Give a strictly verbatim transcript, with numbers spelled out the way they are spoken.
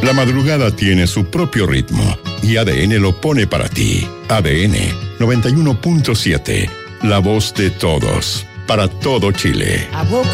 La madrugada tiene su propio ritmo y A D N lo pone para ti. A D N noventa y uno punto siete, la voz de todos, para todo Chile. A boca